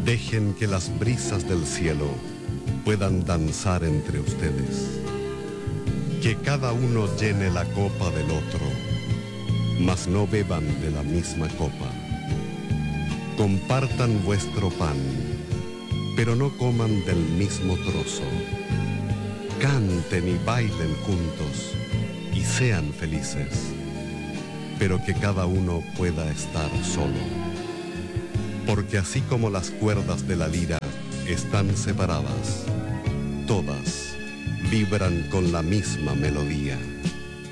Dejen que las brisas del cielo puedan danzar entre ustedes. Que cada uno llene la copa del otro, mas no beban de la misma copa. Compartan vuestro pan, pero no coman del mismo trozo. Canten y bailen juntos y sean felices, pero que cada uno pueda estar solo. Porque así como las cuerdas de la lira están separadas, todas vibran con la misma melodía.